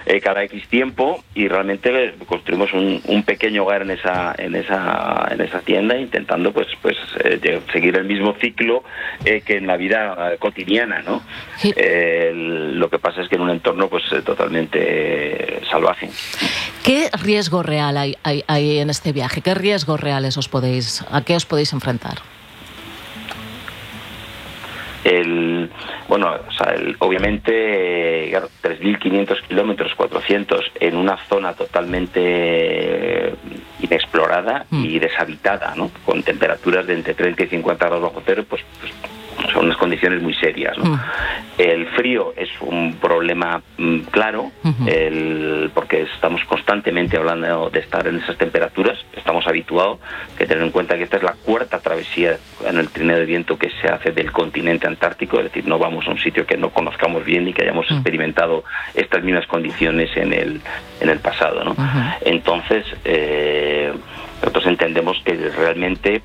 cada X tiempo, y realmente construimos un pequeño hogar en esa tienda, intentando pues seguir el mismo ciclo que en la vida cotidiana, ¿no? Sí. Lo que pasa es que en un entorno pues totalmente salvaje. ¿Qué riesgo real hay en este viaje? ¿Qué riesgos reales a qué os podéis enfrentar? Obviamente, 3.500 kilómetros, 400, en una zona totalmente inexplorada y deshabitada, ¿no? Con temperaturas de entre 30 y 50 grados bajo cero, pues son unas condiciones muy serias, ¿no? El frío es un problema claro, porque estamos constantemente hablando de estar en esas temperaturas, estamos habituados, que tener en cuenta que esta es la cuarta travesía en el trineo de viento que se hace del continente antártico, es decir, no vamos a un sitio que no conozcamos bien ni que hayamos experimentado estas mismas condiciones en el pasado, ¿no? Entonces, nosotros entendemos que realmente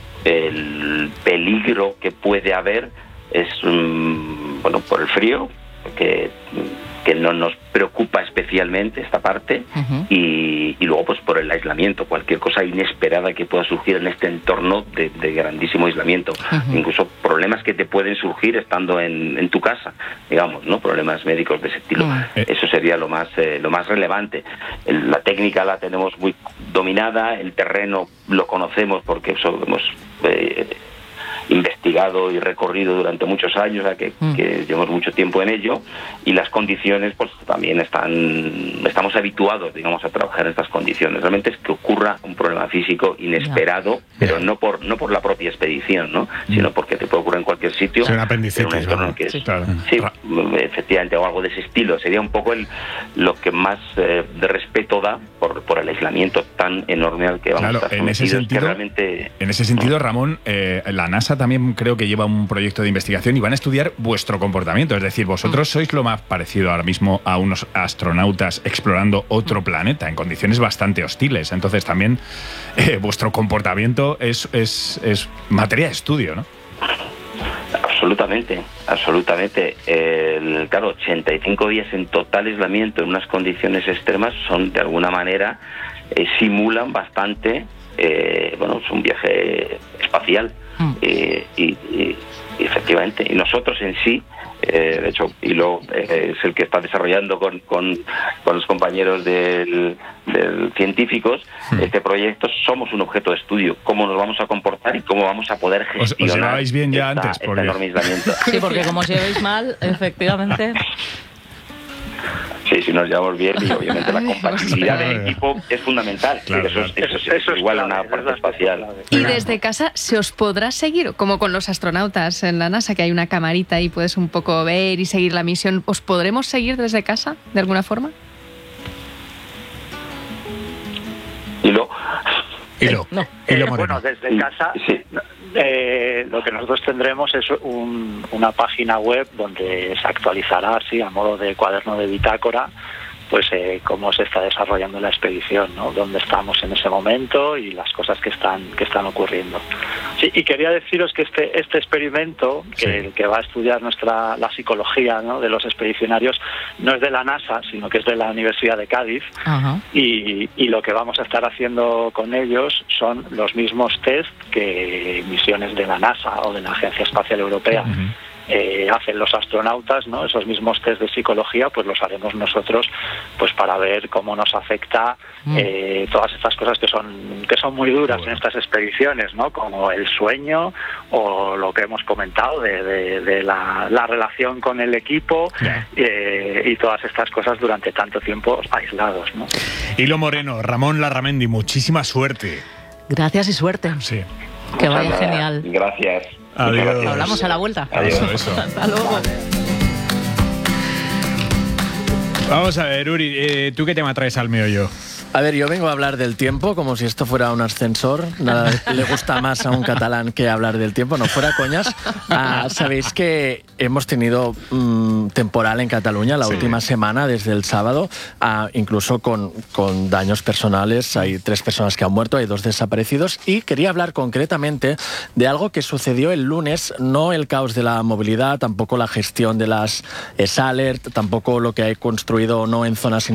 el peligro que puede haber es por el frío, que no nos preocupa especialmente esta parte, y luego pues por el aislamiento, cualquier cosa inesperada que pueda surgir en este entorno de grandísimo aislamiento, incluso problemas que te pueden surgir estando en tu casa, digamos, ¿no? Problemas médicos de ese estilo. Eso sería lo más relevante. La técnica la tenemos muy dominada, el terreno lo conocemos porque eso hemos investigado y recorrido durante muchos años, que llevamos mucho tiempo en ello, y las condiciones pues también estamos habituados, digamos, a trabajar en estas condiciones. Realmente es que ocurra un problema físico inesperado, pero no por la propia expedición, ¿no? Sino porque te puede ocurrir en cualquier sitio. Es un apendicitis, ¿no? Sí, efectivamente, o algo de ese estilo. Sería un poco lo que más de respeto da por el aislamiento tan enorme al que vamos a estar sometidos, que realmente... En ese sentido, Ramón, la NASA también creo que lleva un proyecto de investigación y van a estudiar vuestro comportamiento. Es decir, vosotros sois lo más parecido ahora mismo a unos astronautas explorando otro planeta en condiciones bastante hostiles. Entonces también vuestro comportamiento es materia de estudio, ¿no? Absolutamente. Claro, 85 días en total aislamiento en unas condiciones extremas son, de alguna manera, simulan bastante, es un viaje espacial. Y efectivamente, y nosotros en sí, de hecho, Hilo es el que está desarrollando con los compañeros del científicos este proyecto. Somos un objeto de estudio, cómo nos vamos a comportar y cómo vamos a poder gestionar. Os lleváis bien ya antes, este enorme aislamiento. Sí, porque como os llevéis mal, efectivamente. Sí, nos llevamos bien, y obviamente la compatibilidad del equipo es fundamental. Claro, eso es igual a una parte espacial. Y desde casa se os podrá seguir, como con los astronautas en la NASA, que hay una camarita y puedes un poco ver y seguir la misión. ¿Os podremos seguir desde casa, de alguna forma? Hilo Moreno. Bueno, desde casa... Sí. Lo que nosotros tendremos es una página web donde se actualizará, así a modo de cuaderno de bitácora, pues cómo se está desarrollando la expedición, ¿no? Dónde estamos en ese momento y las cosas que están ocurriendo. Sí, y quería deciros que este experimento que va a estudiar la psicología, ¿no?, de los expedicionarios, no es de la NASA, sino que es de la Universidad de Cádiz. Y lo que vamos a estar haciendo con ellos son los mismos test que misiones de la NASA o de la Agencia Espacial Europea hacen los astronautas, ¿no? Esos mismos test de psicología, pues los haremos nosotros, pues para ver cómo nos afecta todas estas cosas que son muy duras en estas expediciones, ¿no? Como el sueño o lo que hemos comentado de la relación con el equipo y todas estas cosas durante tanto tiempo aislados, ¿no? Hilo Moreno, Ramón Larramendi, muchísima suerte. Gracias y suerte. Sí. Que vaya genial. Gracias. Adiós. Hablamos a la vuelta. Adiós. Hasta luego. Vamos a ver, Uri, ¿tú qué tema traes al meollo? A ver, yo vengo a hablar del tiempo como si esto fuera un ascensor. Nada le gusta más a un catalán que hablar del tiempo, no fuera coñas. Sabéis que hemos tenido temporal en Cataluña la última semana, desde el sábado, incluso con daños personales. Hay 3 personas que han muerto, hay 2 desaparecidos. Y quería hablar concretamente de algo que sucedió el lunes, no el caos de la movilidad, tampoco la gestión de las SALERT, tampoco lo que hay construido o no en zonas